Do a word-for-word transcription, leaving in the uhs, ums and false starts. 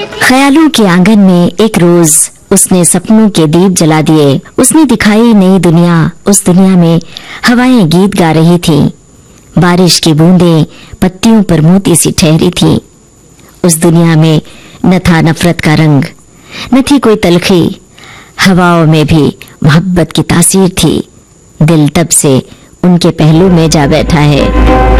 ख्यालों के आंगन में एक रोज उसने सपनों के दीप जला दिए। उसने दिखाई नई दुनिया। उस दुनिया में हवाएं गीत गा रही थी। बारिश की बूंदें पत्तियों पर मोती सी ठहरी थी। उस दुनिया में न था नफरत का रंग, न थी कोई तलखी। हवाओं में भी मोहब्बत की तासीर थी। दिल तब से उनके पहलू में जा बैठा है।